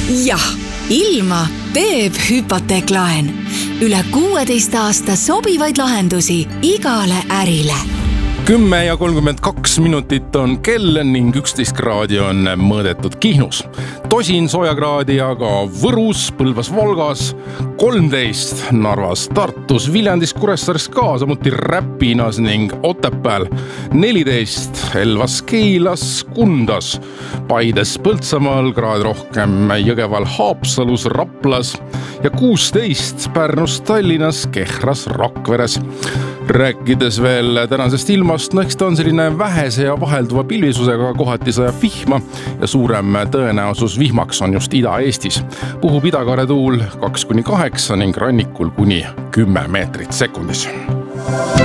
Jah, ilma teeb hüpoteeklaen. Üle 16 aasta sobivaid lahendusi igale ärile. 10:32 on kell ning 11 kraadi on mõõdetud Kihnus. Tosin soojakraadi aga Võrus, Põlvas, Volgas, 13 Narvas, Tartus, Viljandis, Kuressaares ka, samuti Räpinas ning Otepääl, 14 Elvas, Keilas, Kundas, Paides, Põltsamaal, kraad rohkem Jõgeval, Haapsalus, Raplas ja 16 Pärnus, Tallinnas, Kehras, Rakveres. Rääkides veel tänasest ilmast, no eks ta on selline vähese ja vahelduva pilvisusega, kohati sajab vihma ja suurem tõenäosus vihmaks on just Ida-Eestis. Puhub idakaare tuul 2-8 ning rannikul kuni 10 meetrit sekundis.